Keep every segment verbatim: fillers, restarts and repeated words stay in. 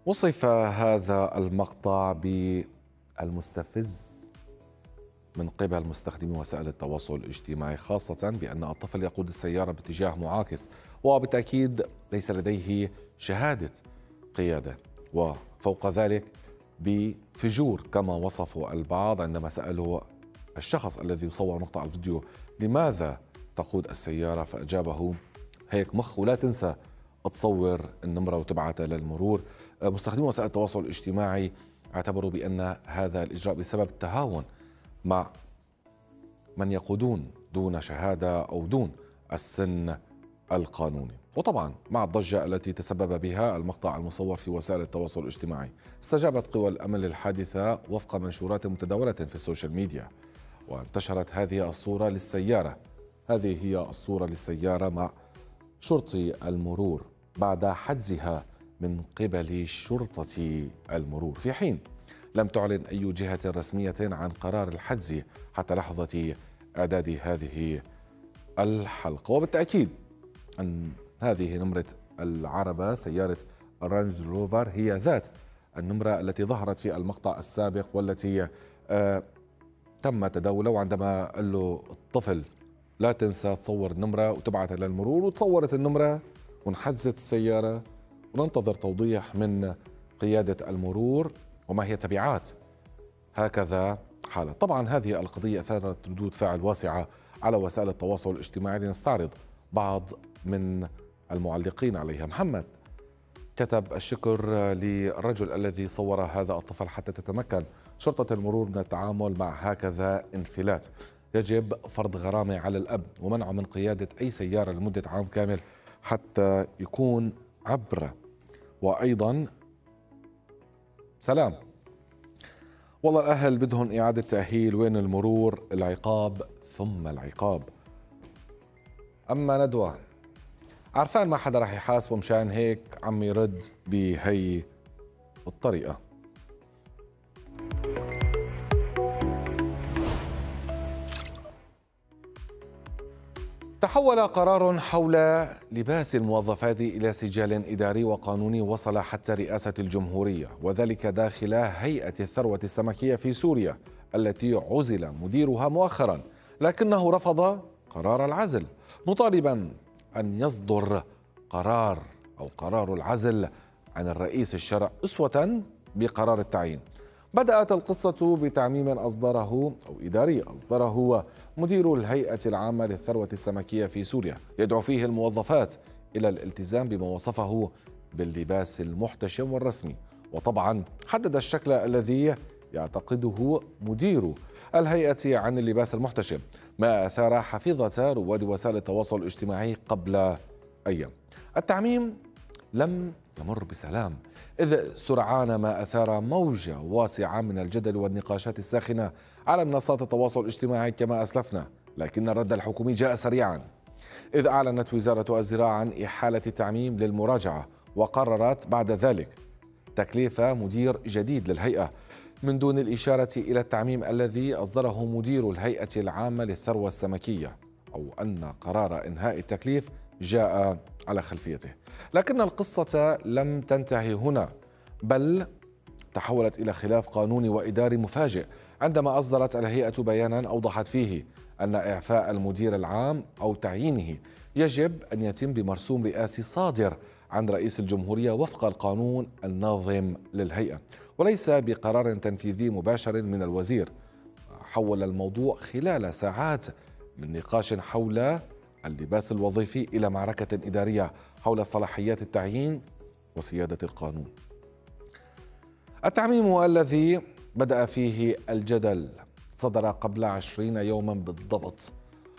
وصف هذا المقطع بالمستفز من قبل مستخدمي وسائل التواصل الاجتماعي، خاصة بأن الطفل يقود السيارة باتجاه معاكس وبالتأكيد ليس لديه شهادة قيادة، وفوق ذلك بفجور كما وصفه البعض عندما سألوا الشخص الذي يصور مقطع الفيديو لماذا تقود السيارة، فأجابه هيك مخ ولا تنسى تصور النمرة وتبعتها للمرور. مستخدمي وسائل التواصل الاجتماعي اعتبروا بأن هذا الإجراء بسبب التهاون مع من يقودون دون شهادة أو دون السن القانوني. وطبعا مع الضجة التي تسبب بها المقطع المصور في وسائل التواصل الاجتماعي، استجابت قوى الأمن للحادثة وفق منشورات متداولة في السوشيال ميديا، وانتشرت هذه الصورة للسيارة هذه هي الصورة للسيارة مع شرطي المرور بعد حجزها من قبل شرطة المرور، في حين لم تعلن أي جهة رسمية عن قرار الحجز حتى لحظة إعداد هذه الحلقة. وبالتأكيد أن هذه نمرة العربة سيارة رانج روفر هي ذات النمرة التي ظهرت في المقطع السابق والتي آه تم تداوله، وعندما قال له الطفل لا تنسى تصور النمرة وتبعتها للمرور، وتصورت النمرة وانحجزت السيارة، وننتظر توضيح من قيادة المرور وما هي تبعات هكذا حالة. طبعا هذه القضية أثارت ردود فعل واسعة على وسائل التواصل الاجتماعي، لنستعرض بعض من المعلقين عليها. محمد كتب الشكر للرجل الذي صور هذا الطفل حتى تتمكن شرطة المرور من التعامل مع هكذا انفلات. يجب فرض غرامة على الأب ومنعه من قيادة أي سيارة لمدة عام كامل حتى يكون عبرة. وأيضا سلام، والله الأهل بدهم إعادة تأهيل، وين المرور؟ العقاب ثم العقاب. أما ندوة عرفان ما حدا رح يحاسبه، مشان هيك عم يرد بهي الطريقة. تحول قرار حول لباس الموظفات إلى سجال إداري وقانوني وصل حتى رئاسة الجمهورية، وذلك داخل هيئة الثروة السمكية في سوريا التي عزل مديرها مؤخرا، لكنه رفض قرار العزل مطالبا أن يصدر قرار أو قرار العزل عن الرئيس الشرع أسوة بقرار التعيين. بدأت القصة بتعميم أصدره أو إداري أصدره مدير الهيئة العامة للثروة السمكية في سوريا، يدعو فيه الموظفات إلى الالتزام بما وصفه باللباس المحتشم والرسمي، وطبعا حدد الشكل الذي يعتقده مدير الهيئة عن اللباس المحتشم، ما أثار حفيظة رواد وسائل التواصل الاجتماعي قبل أيام. التعميم لم يمر بسلام، إذ سرعان ما أثار موجة واسعة من الجدل والنقاشات الساخنة على منصات التواصل الاجتماعي كما أسلفنا، لكن الرد الحكومي جاء سريعا، إذ أعلنت وزارة الزراعة عن إحالة التعميم للمراجعة، وقررت بعد ذلك تكليف مدير جديد للهيئة من دون الإشارة إلى التعميم الذي أصدره مدير الهيئة العامة للثروة السمكية، أو أن قرار إنهاء التكليف جاء على خلفيته. لكن القصة لم تنتهي هنا، بل تحولت إلى خلاف قانوني وإداري مفاجئ عندما أصدرت الهيئة بيانا أوضحت فيه أن إعفاء المدير العام أو تعيينه يجب أن يتم بمرسوم رئاسي صادر عن رئيس الجمهورية وفق القانون الناظم للهيئة، وليس بقرار تنفيذي مباشر من الوزير. حول الموضوع خلال ساعات من نقاش حول اللباس الوظيفي إلى معركة إدارية حول صلاحيات التعيين وسيادة القانون. التعميم الذي بدأ فيه الجدل صدر قبل عشرين يوما بالضبط،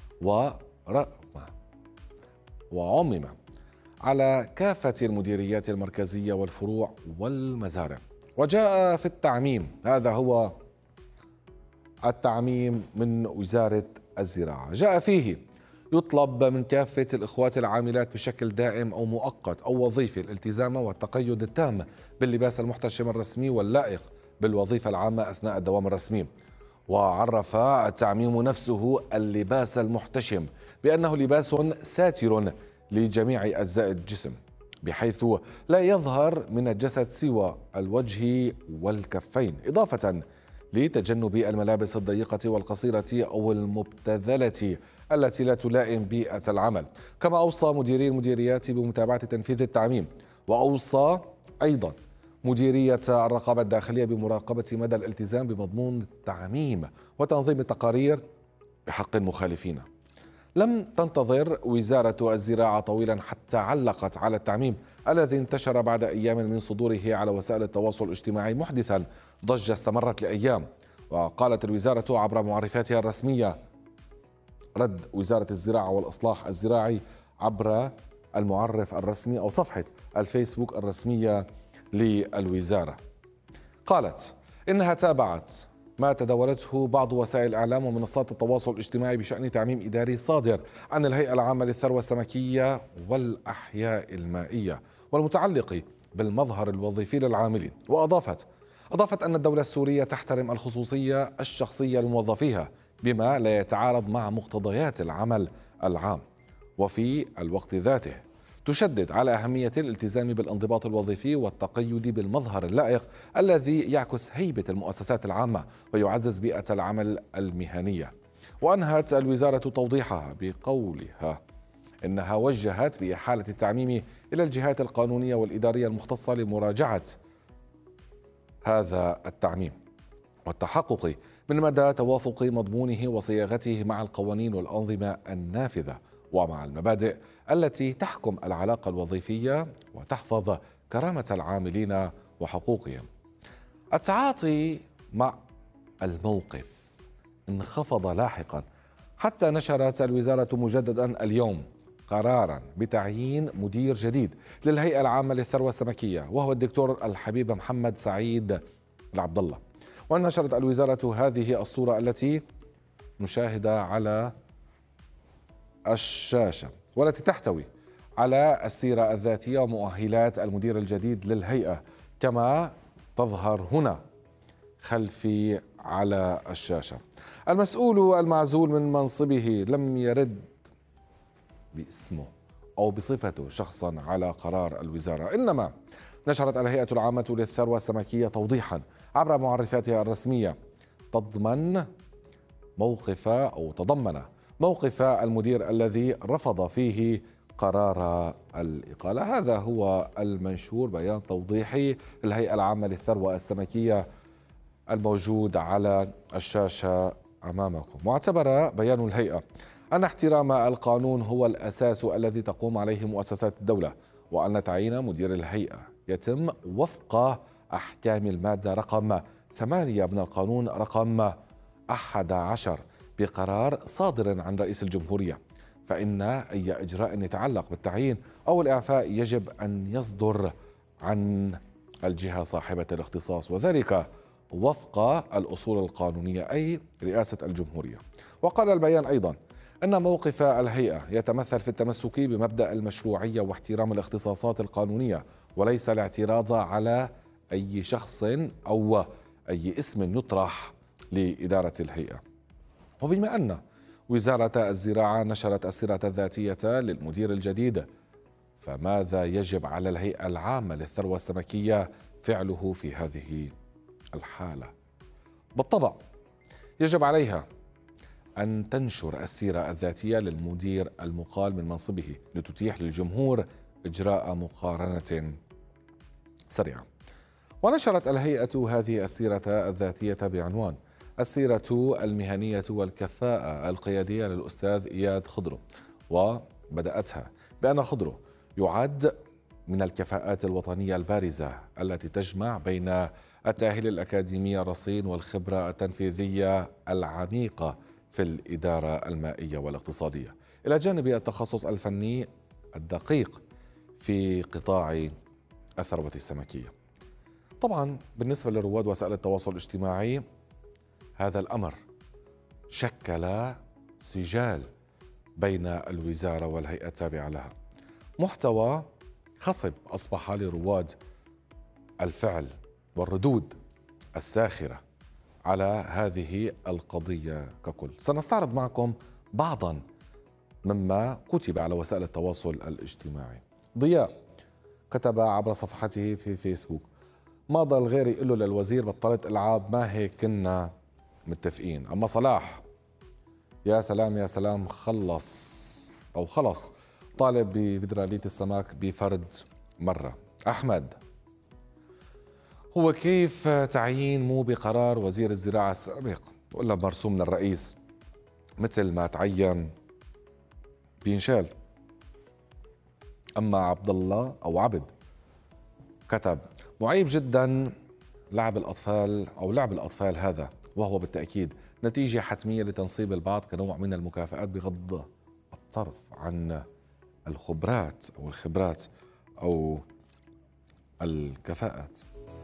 وعمم على كافة المديريات المركزية والفروع والمزارع. وجاء في التعميم، هذا هو التعميم من وزارة الزراعة، جاء فيه يطلب من كافة الإخوات العاملات بشكل دائم أو مؤقت أو وظيفي الالتزام والتقيد التام باللباس المحتشم الرسمي واللائق بالوظيفة العامة أثناء الدوام الرسمي. وعرف التعميم نفسه اللباس المحتشم بأنه لباس ساتر لجميع أجزاء الجسم، بحيث لا يظهر من الجسد سوى الوجه والكفين، إضافة لتجنب الملابس الضيقة والقصيرة أو المبتذلة التي لا تلائم بيئة العمل. كما أوصى مديري المديريات بمتابعة تنفيذ التعميم، وأوصى أيضا مديرية الرقابة الداخلية بمراقبة مدى الالتزام بمضمون التعميم وتنظيم التقارير بحق المخالفين. لم تنتظر وزارة الزراعة طويلا حتى علقت على التعميم الذي انتشر بعد أيام من صدوره على وسائل التواصل الاجتماعي، محدثا ضجة استمرت لأيام. وقالت الوزارة عبر معرفاتها الرسمية رد وزارة الزراعة والإصلاح الزراعي عبر المعرف الرسمي أو صفحة الفيسبوك الرسمية للوزارة، قالت إنها تابعت ما تداولته بعض وسائل الإعلام ومنصات التواصل الاجتماعي بشأن تعميم إداري صادر عن الهيئة العامة للثروة السمكية والأحياء المائية والمتعلق بالمظهر الوظيفي للعاملين. وأضافت أضافت أن الدولة السورية تحترم الخصوصية الشخصية لموظفيها بما لا يتعارض مع مقتضيات العمل العام، وفي الوقت ذاته تشدد على أهمية الالتزام بالانضباط الوظيفي والتقيد بالمظهر اللائق الذي يعكس هيبة المؤسسات العامة ويعزز بيئة العمل المهنية. وأنهت الوزارة توضيحها بقولها إنها وجهت بإحالة التعميم إلى الجهات القانونية والإدارية المختصة لمراجعة هذا التعميم والتحقق من مدى توافق مضمونه وصياغته مع القوانين والأنظمة النافذة ومع المبادئ التي تحكم العلاقة الوظيفية وتحفظ كرامة العاملين وحقوقهم. التعاطي مع الموقف انخفض لاحقا حتى نشرت الوزارة مجددا اليوم قرارا بتعيين مدير جديد للهيئة العامة للثروة السمكية، وهو الدكتور الحبيب محمد سعيد العبد الله. ونشرت الوزارة هذه الصورة التي نشاهدها على الشاشة والتي تحتوي على السيرة الذاتية ومؤهلات المدير الجديد للهيئة كما تظهر هنا خلفي على الشاشة. المسؤول المعزول من منصبه لم يرد باسمه أو بصفته شخصا على قرار الوزارة، إنما نشرت الهيئة العامة للثروة السمكية توضيحا عبر معرفاتها الرسمية تضمن موقف أو تضمن موقف المدير الذي رفض فيه قرار الإقالة. هذا هو المنشور، بيان توضيحي الهيئة العامة للثروة السمكية الموجود على الشاشة أمامكم. واعتبر بيان الهيئة أن احترام القانون هو الأساس الذي تقوم عليه مؤسسات الدولة، وأن تعيين مدير الهيئة يتم وفق أحكام المادة رقم ثمانية من القانون رقم أحد عشر بقرار صادر عن رئيس الجمهورية، فإن أي إجراء يتعلق بالتعيين أو الإعفاء يجب أن يصدر عن الجهة صاحبة الاختصاص، وذلك وفق الأصول القانونية أي رئاسة الجمهورية. وقال البيان أيضا أن موقف الهيئة يتمثل في التمسك بمبدأ المشروعية واحترام الاختصاصات القانونية، وليس الاعتراض على أي شخص أو أي اسم يطرح لإدارة الهيئة. وبما أن وزارة الزراعة نشرت السيرة الذاتية للمدير الجديد، فماذا يجب على الهيئة العامة للثروة السمكية فعله في هذه الحالة؟ بالطبع يجب عليها أن تنشر السيرة الذاتية للمدير المقال من منصبه لتتيح للجمهور إجراء مقارنة سريعة. ونشرت الهيئة هذه السيرة الذاتية بعنوان السيرة المهنية والكفاءة القيادية للأستاذ إياد خضرو، وبدأتها بأن خضرو يعد من الكفاءات الوطنية البارزة التي تجمع بين التأهيل الأكاديمي الرصين والخبرة التنفيذية العميقة في الإدارة المائية والاقتصادية، إلى جانب التخصص الفني الدقيق في قطاع الثروة السمكية. طبعا بالنسبة لرواد وسائل التواصل الاجتماعي هذا الأمر شكل سجال بين الوزارة والهيئة التابعة لها، محتوى خصب أصبح لرواد الفعل والردود الساخرة على هذه القضية ككل. سنستعرض معكم بعضا مما كتب على وسائل التواصل الاجتماعي. ضياء كتب عبر صفحته في فيسبوك: ما ضل غيري يقول له للوزير بطلت ألعاب، ما هيك كنا متفقين. أما صلاح يا سلام يا سلام، خلص أو خلص طالب بفيدرالية السمك بفرد مرة. أحمد: هو كيف تعيين مو بقرار وزير الزراعة السابق ولا مرسوم من الرئيس مثل ما تعين بينشال. أما عبد الله أو عبد كتب: معيب جدا لعب الأطفال أو لعب الأطفال هذا، وهو بالتأكيد نتيجة حتمية لتنصيب البعض كنوع من المكافآت بغض الطرف عن الخبرات أو الخبرات أو الكفاءات.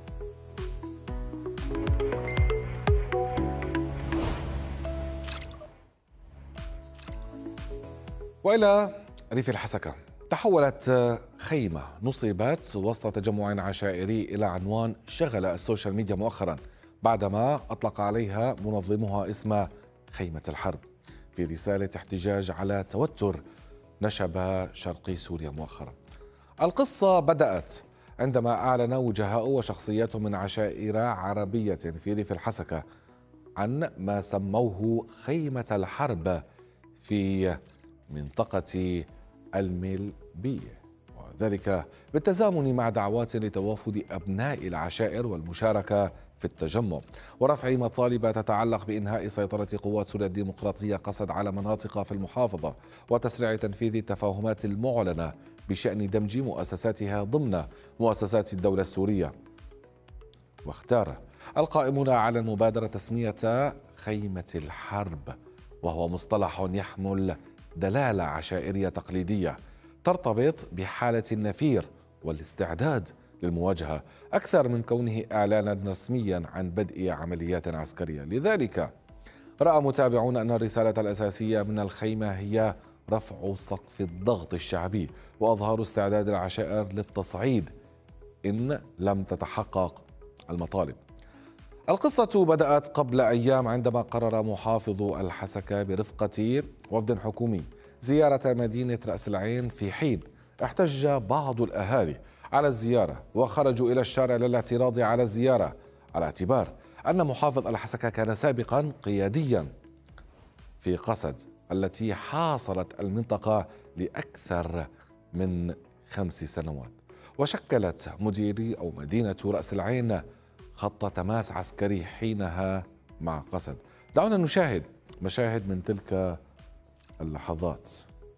وإلى ريف الحسكة، تحولت خيمة نصبت وسط تجمع عشائري إلى عنوان شغل السوشيال ميديا مؤخرا بعدما أطلق عليها منظموها اسم خيمة الحرب في رسالة احتجاج على توتر نشب شرقي سوريا مؤخرا. القصة بدأت عندما أعلن وجهاء وشخصيات من عشائر عربية في ريف الحسكة عن ما سموه خيمة الحرب في منطقة الملبية، وذلك بالتزامن مع دعوات لتوافد أبناء العشائر والمشاركة في التجمع ورفع مطالب تتعلق بإنهاء سيطرة قوات سوريا الديمقراطية قسد على مناطق في المحافظة وتسريع تنفيذ التفاهمات المعلنة بشأن دمج مؤسساتها ضمن مؤسسات الدولة السورية. واختار القائمون على المبادرة تسمية خيمة الحرب، وهو مصطلح يحمل دلالة عشائرية تقليدية ترتبط بحالة النفير والاستعداد للمواجهة أكثر من كونه إعلانا رسميا عن بدء عمليات عسكرية. لذلك رأى متابعون أن الرسالة الأساسية من الخيمة هي رفع سقف الضغط الشعبي وأظهار استعداد العشائر للتصعيد إن لم تتحقق المطالب. القصة بدأت قبل أيام عندما قرر محافظ الحسكة برفقة وفد حكومي زيارة مدينة رأس العين في حين احتج بعض الأهالي على الزيارة وخرجوا إلى الشارع للاعتراض على الزيارة على اعتبار أن محافظ الحسكة كان سابقا قياديا في قسد التي حاصرت المنطقة لأكثر من خمس سنوات، وشكلت مديري أو مدينة رأس العين خط تماس عسكري حينها مع قسد. دعونا نشاهد مشاهد من تلك اللحظات.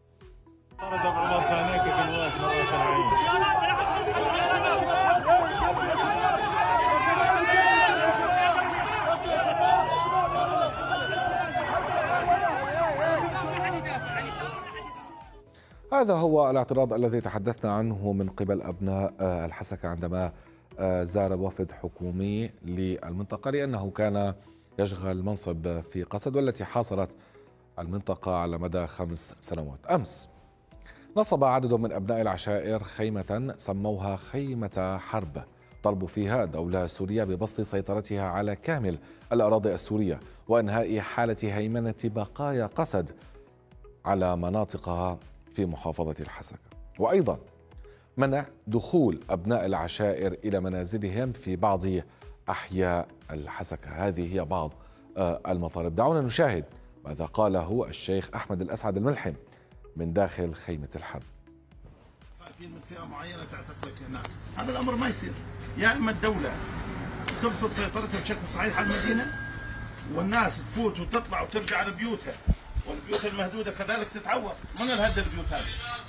هذا هو الاعتراض الذي تحدثنا عنه من قبل أبناء الحسكة عندما زار وفد حكومي للمنطقة، لأنه كان يشغل منصب في قسد والتي حاصرت المنطقة على مدى خمس سنوات. أمس نصب عدد من أبناء العشائر خيمة سموها خيمة حرب طلبوا فيها الدولة سوريا ببسط سيطرتها على كامل الأراضي السورية وإنهاء حالة هيمنة بقايا قسد على مناطقها في محافظة الحسكة، وأيضا منع دخول أبناء العشائر إلى منازلهم في بعض أحياء الحسكة. هذه هي بعض المطالب. دعونا نشاهد ماذا قاله الشيخ أحمد الأسعد الملحم من داخل خيمة الحرب. من فئة معينة تعتقلك هناك، هذا الأمر ما يصير. يا إما الدولة تبسط سيطرتها بشكل صحيح على المدينة والناس تفوت وتطلع وترجع لبيوتها، والبيوت المهدودة كذلك تتعور. من الهد البيوت هذه؟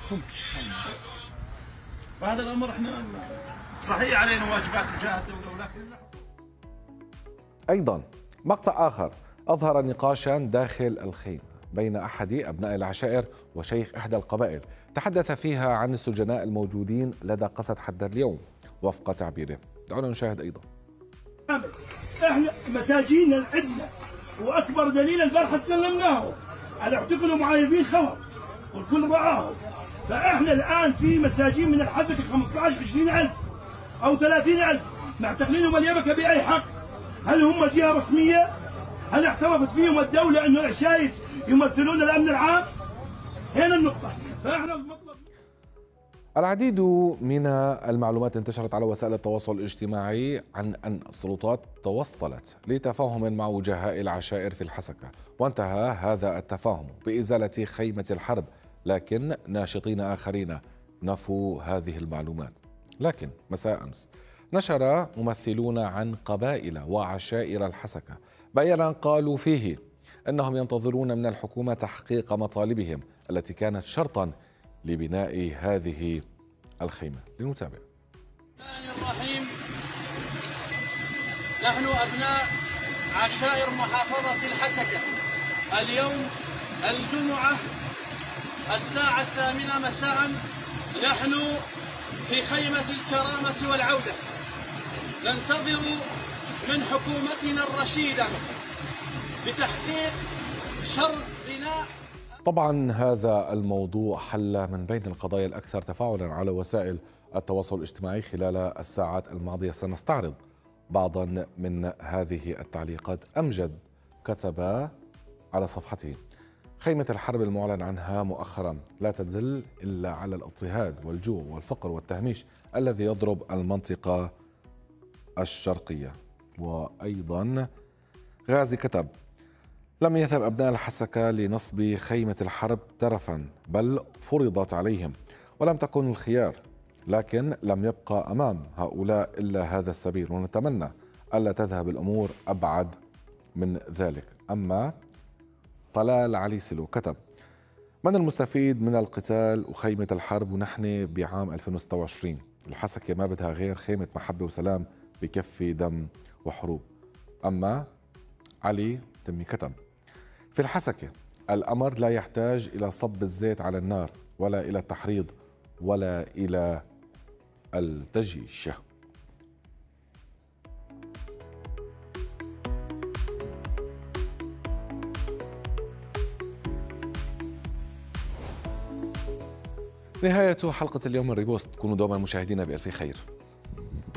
فهذا الأمر احنا صحيح علينا واجبات تجاه الدولة، ولكن أيضا مقطع آخر أظهر نقاشا داخل الخيمة بين أحد أبناء العشائر وشيخ إحدى القبائل تحدث فيها عن السجناء الموجودين لدى قسد حتى اليوم وفق تعبيره. دعونا نشاهد أيضا. احنا مساجين عندنا، واكبر دليل البارحه سلمناهم على اعتقلوا معايبين خمر والكل رعاهم. فاحنا الان في مساجين من الحسكه خمسة عشر عشرين ألف او ثلاثين ألف معتقلينهم اليبكه باي حق؟ هل هم جهه رسميه؟ هل اعترفت فيهم الدوله انه العشايس يمثلون الامن العام؟ هنا النقطه. فاحنا المطلب العديد من المعلومات انتشرت على وسائل التواصل الاجتماعي عن أن السلطات توصلت لتفاهم مع وجهاء العشائر في الحسكة، وانتهى هذا التفاهم بإزالة خيمة الحرب، لكن ناشطين آخرين نفوا هذه المعلومات. لكن مساء أمس نشر ممثلون عن قبائل وعشائر الحسكة بيانا قالوا فيه أنهم ينتظرون من الحكومة تحقيق مطالبهم التي كانت شرطا لبناء هذه الخيمة. لنتابع. الرحمن الرحيم. نحن أبناء عشائر محافظة الحسكة. اليوم الجمعة الساعة الثامنة مساء، نحن في خيمة الكرامة والعودة ننتظر من حكومتنا الرشيدة بتحقيق شرط بناء. طبعا هذا الموضوع حل من بين القضايا الأكثر تفاعلا على وسائل التواصل الاجتماعي خلال الساعات الماضية. سنستعرض بعضا من هذه التعليقات. أمجد كتب على صفحته: خيمة الحرب المعلن عنها مؤخرا لا تدل إلا على الاضطهاد والجوع والفقر والتهميش الذي يضرب المنطقة الشرقية. وأيضا غازي كتب: لم يذهب أبناء الحسكة لنصب خيمة الحرب ترفا، بل فرضت عليهم ولم تكن الخيار، لكن لم يبقى أمام هؤلاء إلا هذا السبيل، ونتمنى ألا تذهب الأمور أبعد من ذلك. أما طلال علي سلو كتب: من المستفيد من القتال وخيمة الحرب ونحن بعام ألفين وستة وعشرين؟ الحسكة ما بدها غير خيمة محبة وسلام بكفي دم وحروب. أما علي تمي كتب: في الحسكة الأمر لا يحتاج إلى صب الزيت على النار ولا إلى التحريض ولا إلى التجيش. نهاية حلقة اليوم من ريبوست. كونوا دوما مشاهدينا بألف خير.